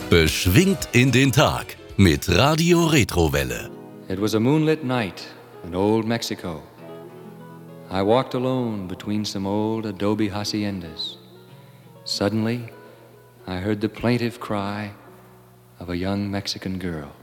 Beschwingt in den Tag mit Radio Retrowelle. It was a moonlit night in old Mexico. I walked alone between some old adobe haciendas. Suddenly, I heard the plaintive cry of a young Mexican girl.